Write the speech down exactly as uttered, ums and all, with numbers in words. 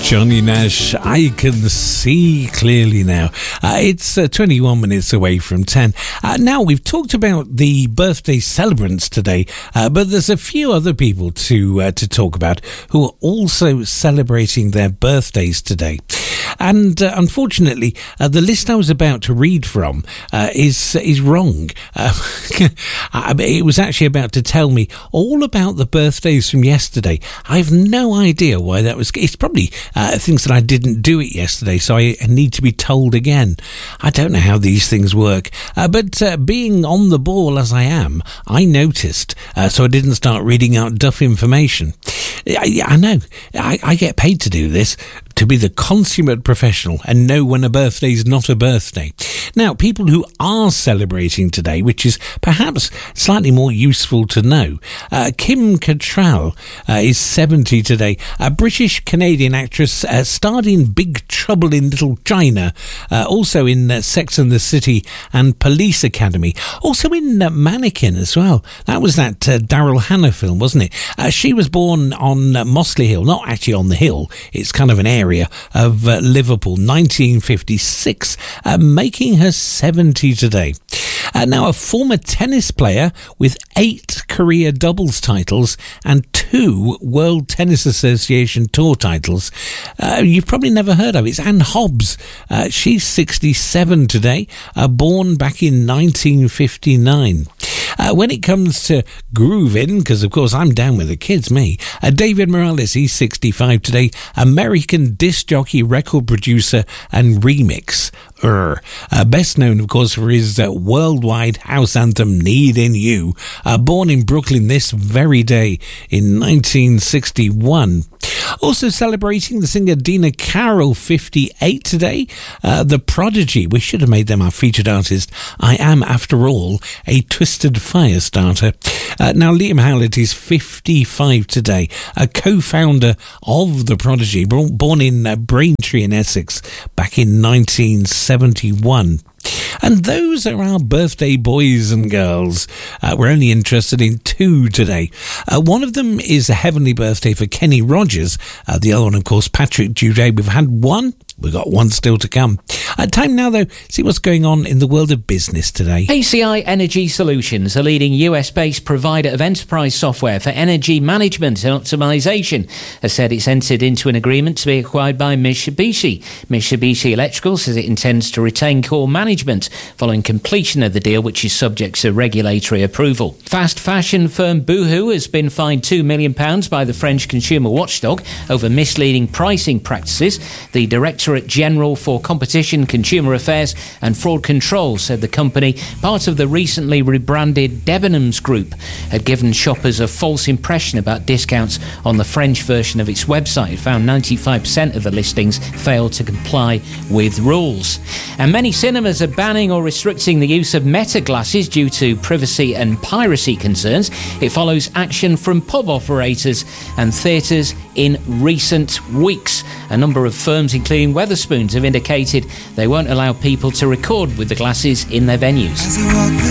Johnny Nash, I can see clearly now. Uh, it's uh, twenty-one minutes away from ten. Uh, now, we've talked about the birthday celebrants today, uh, but there's a few other people to uh, to talk about who are also celebrating their birthdays today. And uh, unfortunately, uh, the list I was about to read from uh, is is wrong. Uh, it was actually about to tell me all about the birthdays from yesterday. I have no idea why that was. It's probably uh, things that I didn't do it yesterday, so I need to be told again. I don't know how these things work. Uh, but uh, being on the ball as I am, I noticed, uh, so I didn't start reading out duff information. I, I know. I, I get paid to do this, to be the consummate professional and know when a birthday is not a birthday. Now, people who are celebrating today, which is perhaps slightly more useful to know. Uh, Kim Cattrall uh, is seventy today. A British-Canadian actress, uh, starred in Big Trouble in Little China, uh, also in uh, Sex and the City and Police Academy, also in uh, Mannequin as well. That was that uh, Daryl Hannah film, wasn't it? Uh, she was born on uh, Mossley Hill, not actually on the hill. It's kind of an area of uh, Liverpool, nineteen fifty-six, uh, making her seventy today. Uh, now, a former tennis player with eight career doubles titles and two World Tennis Association Tour titles. Uh, you've probably never heard of it. It's Anne Hobbs. Uh, she's sixty-seven today, uh, born back in nineteen fifty-nine. Uh, when it comes to grooving, because of course I'm down with the kids, me, uh, David Morales, he's sixty-five today, American disc jockey, record producer and remix. Uh, best known, of course, for his uh, worldwide house anthem, Needin' You, uh, born in Brooklyn this very day in nineteen sixty-one. Also celebrating the singer Dina Carroll, fifty-eight today. Uh, the Prodigy, we should have made them our featured artist. I am, after all, a Twisted Fire starter. Uh, now, Liam Howlett is fifty-five today, a co-founder of the Prodigy, born in uh, Braintree in Essex back in nineteen seventy-one. And those are our birthday boys and girls. Uh, we're only interested in two today. Uh, one of them is a heavenly birthday for Kenny Rogers. Uh, the other one, of course, Patrick Jude. We've had one. We've got one still to come. Uh, time now, though, see what's going on in the world of business today. A C I Energy Solutions, a leading U S-based provider of enterprise software for energy management and optimization, has said it's entered into an agreement to be acquired by Mitsubishi. Mitsubishi Electrical says it intends to retain core management following completion of the deal, which is subject to regulatory approval. Fast fashion firm Boohoo has been fined two million pounds by the French consumer watchdog over misleading pricing practices. The Directorate General for Competition, Consumer Affairs and Fraud Control said the company, part of the recently rebranded Debenhams Group, had given shoppers a false impression about discounts on the French version of its website. It found ninety-five percent of the listings failed to comply with rules. And many cinemas are banning or restricting the use of Meta glasses due to privacy and piracy concerns. It follows action from pub operators and theatres in recent weeks. A number of firms, including Wetherspoons, have indicated they won't allow people to record with the glasses in their venues.